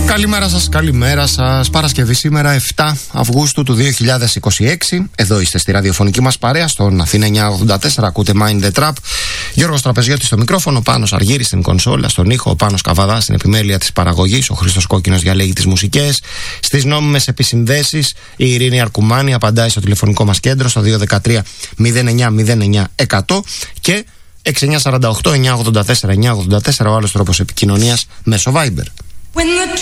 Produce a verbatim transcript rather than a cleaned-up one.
Καλημέρα σας, καλημέρα σας. Παρασκευή σήμερα επτά Αυγούστου του δύο χιλιάδες είκοσι έξι. Εδώ είστε στη ραδιοφωνική μας παρέα στον Αθήνα εννιακόσια ογδόντα τέσσερα. Ακούτε Mind the Trap. Γιώργος Τραπεζιώτης στο μικρόφωνο, Πάνος Αργύρης στην κονσόλα, στον ήχο, ο Πάνος Καβαδάς στην επιμέλεια της παραγωγής, ο Χρήστος Κόκκινος διαλέγει τις μουσικές. Στις νόμιμες επισυνδέσεις η Ειρήνη Αρκουμάνη απαντάει στο τηλεφωνικό μας κέντρο στο δύο ένα τρία μηδέν εννιά μηδέν εννιά εκατό και έξι εννιά τέσσερα οκτώ εννιά ογδόντα τέσσερα εννιά ογδόντα τέσσερα ο άλλος τρόπος επικοινωνίας μέσω Viber.